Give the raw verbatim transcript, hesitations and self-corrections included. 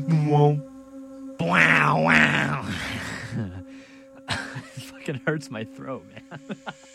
Wow, wow. It fucking hurts my throat, man.